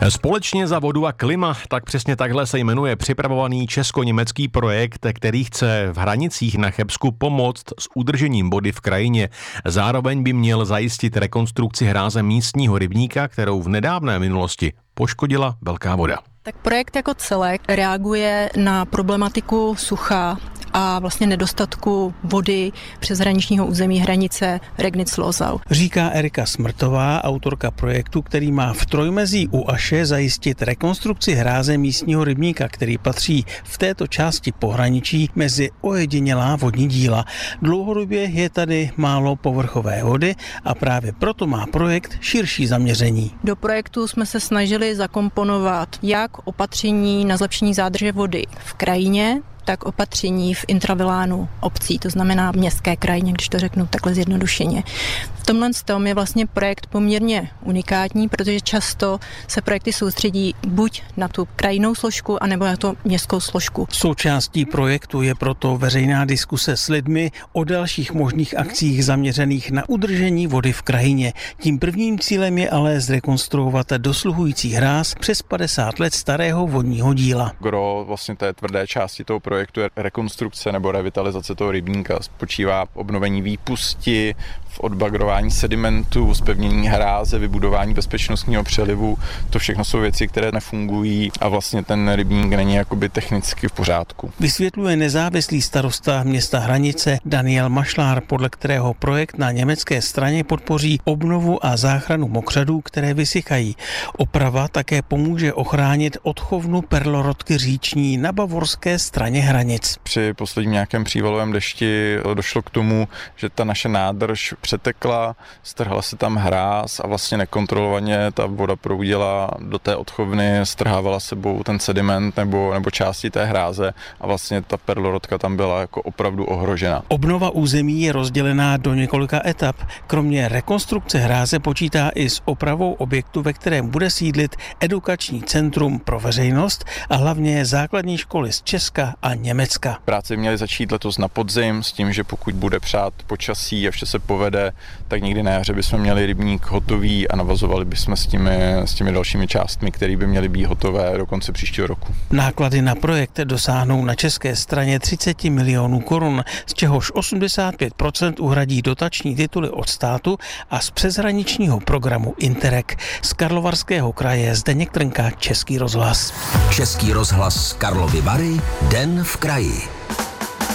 Společně za vodu a klima, tak přesně takhle se jmenuje připravovaný česko-německý projekt, který chce v Hranicích na Chebsku pomoct s udržením vody v krajině. Zároveň by měl zajistit rekonstrukci hráze místního rybníka, kterou v nedávné minulosti poškodila velká voda. Tak projekt jako celek reaguje na problematiku sucha a vlastně nedostatku vody přeshraničního území hranice Regnic-Losau. Říká Erika Smrtová, autorka projektu, který má v Trojmezí u Aše zajistit rekonstrukci hráze místního rybníka, který patří v této části pohraničí mezi ojedinělá vodní díla. Dlouhodobě je tady málo povrchové vody a právě proto má projekt širší zaměření. Do projektu jsme se snažili zakomponovat jak opatření na zlepšení zádrže vody v krajině, tak opatření v intravilánu obcí, to znamená v městské krajině, když to řeknu takhle zjednodušeně. V tomhle tom je vlastně projekt poměrně unikátní, protože často se projekty soustředí buď na tu krajinnou složku, anebo na tu městskou složku. Součástí projektu je proto veřejná diskuse s lidmi o dalších možných akcích zaměřených na udržení vody v krajině. Tím prvním cílem je ale zrekonstruovat dosluhující hráz přes 50 let starého vodního díla. Gro vlastně té tvrdé části toho projektu je rekonstrukce nebo revitalizace toho rybníka. Spočívá v obnovení výpusti, v odbagrování sedimentu, zpevnění hráze, vybudování bezpečnostního přelivu. To všechno jsou věci, které nefungují a vlastně ten rybník není jakoby technicky v pořádku. Vysvětluje nezávislý starosta města Hranice Daniel Mašlár, podle kterého projekt na německé straně podpoří obnovu a záchranu mokřadů, které vysychají. Oprava také pomůže ochránit odchovnu perlorodky říční na bavorské straně hranic. Při posledním nějakém přívalovém dešti došlo k tomu, že ta naše nádrž přetekla, strhla se tam hráz a vlastně nekontrolovaně ta voda proudila do té odchovny, strhávala sebou ten sediment nebo části té hráze a vlastně ta perlorodka tam byla jako opravdu ohrožena. Obnova území je rozdělená do několika etap. Kromě rekonstrukce hráze počítá i s opravou objektu, ve kterém bude sídlit edukační centrum pro veřejnost a hlavně základní školy z Česka a Německa. Práce měly začít letos na podzim s tím, že pokud bude přát počasí a vše se povede, tak někdy na jaře bychom měli rybník hotový a navazovali bychom s těmi dalšími částmi, které by měly být hotové do konce příštího roku. Náklady na projekt dosáhnou na české straně 30 milionů korun, z čehož 85% uhradí dotační tituly od státu a z přeshraničního programu Interreg. Z Karlovarského kraje Zdeněk Trnka, Český rozhlas. Český rozhlas Karlovy Vary, Den v kraji.